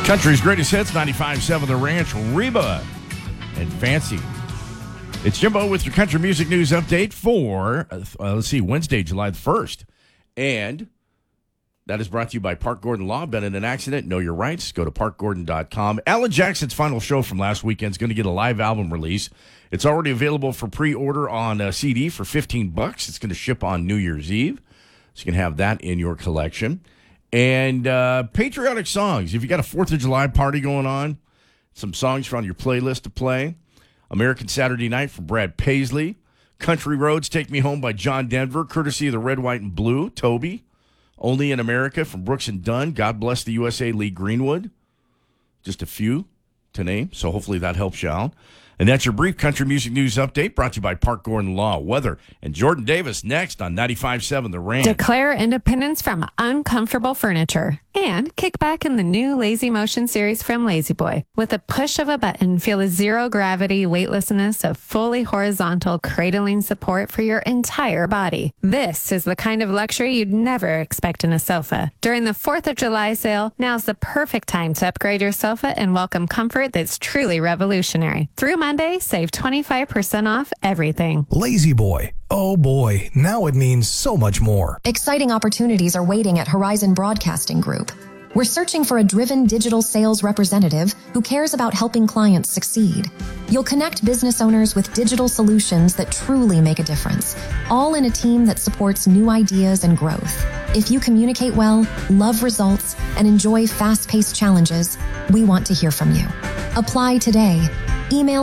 Country's greatest hits, 95.7 The Ranch, Reba and Fancy. It's Jimbo with your country music news update for, Wednesday, July the 1st. And that is brought to you by Park Gordon Law. Been in an accident? Know your rights. Go to parkgordon.com. Alan Jackson's final show from last weekend is going to get a live album release. It's already available for pre-order on CD for $15. It's going to ship on New Year's Eve. So you can have that in your collection. And patriotic songs. If you got a 4th of July party going on, some songs from your playlist to play. American Saturday Night from Brad Paisley. Country Roads, Take Me Home by John Denver, courtesy of the Red, White, and Blue, Toby. Only in America from Brooks and Dunn. God Bless the USA, Lee Greenwood. Just a few to name, so hopefully that helps you out. And that's your brief country music news update brought to you by Park Gordon Law. Weather and Jordan Davis next on 95.7 The Ranch. Declare independence from uncomfortable furniture and kick back in the new Lazy Motion series from Lazy Boy. With a push of a button, feel the zero-gravity weightlessness of fully horizontal cradling support for your entire body. This is the kind of luxury you'd never expect in a sofa. During the 4th of July sale, now's the perfect time to upgrade your sofa and welcome comfort that's truly revolutionary. Through Monday, save 25% off everything. Lazy Boy. Oh boy, now it means so much more. Exciting opportunities are waiting at Horizon Broadcasting Group. We're searching for a driven digital sales representative who cares about helping clients succeed. You'll connect business owners with digital solutions that truly make a difference, all in a team that supports new ideas and growth. If you communicate well, love results, and enjoy fast-paced challenges, we want to hear from you. Apply today. Email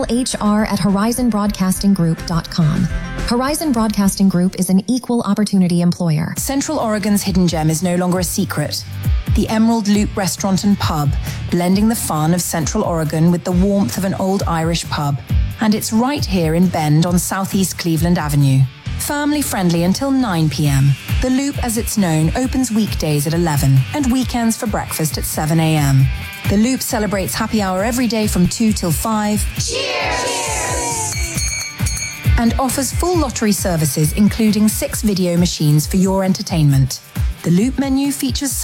hr@horizonbroadcastinggroup.com. Horizon Broadcasting Group is an equal opportunity employer. Central Oregon's hidden gem is no longer a secret. The Emerald Loop Restaurant and Pub, blending the fun of Central Oregon with the warmth of an old Irish pub. And it's right here in Bend on Southeast Cleveland Avenue. Family friendly until 9 p.m. The Loop, as it's known, opens weekdays at 11 and weekends for breakfast at 7 a.m. The Loop celebrates happy hour every day from 2 till 5. Cheers! And offers full lottery services, including 6 video machines for your entertainment. The Loop menu features